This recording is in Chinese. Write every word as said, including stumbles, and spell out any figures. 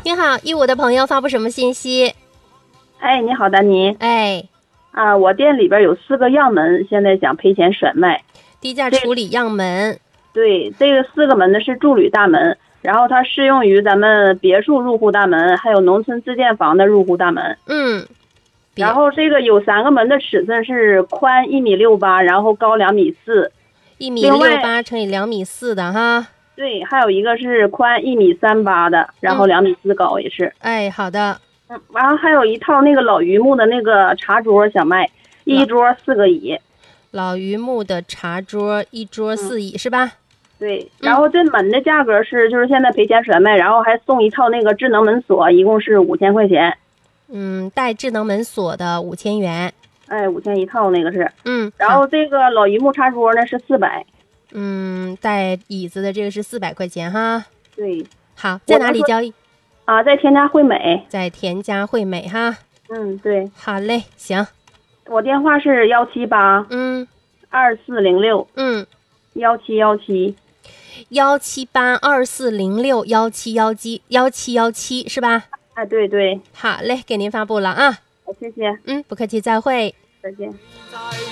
你好，一五的朋友发布什么信息？ 哎，你好，丹妮。 哎， 啊，我店里边有四个样门，现在想赔钱甩卖。 低价处理样门。 对，这个四个门呢是铸铝大门，然后它适用于咱们别墅入户大门，还有农村自建房的入户大门。 嗯。 然后这个有三个门的尺寸是宽一米六八，然后高两米四。 一米六八乘以两米四的哈。 对，还有一个是宽一米三八的，然后两米四高也是。 嗯、哎，好的。 嗯，完了还有一套那个老榆木的那个茶桌想卖，一桌四个椅。 老榆木的茶桌，一桌四椅、嗯、是吧？ 对，然后这门的价格是就是现在赔钱甩卖，然后还送一套那个智能门锁，一共是五千块钱。 嗯，带智能门锁的五千元。 哎，五千一套那个是。 嗯， 然后这个老榆木茶桌呢是四百。 嗯，带椅子的这个是四百块钱哈。 对。 好，在哪里交易？ 啊，在田家惠美。 在田家惠美哈。 嗯，对。 好嘞，行。 我电话是幺七八。 嗯。 二四零六。 嗯。 幺七幺七。 幺七八二四零六幺七幺七幺七幺七是吧？ 哎，对对。 好嘞，给您发布了啊。 好，谢谢。 嗯，不客气，再会。 再见。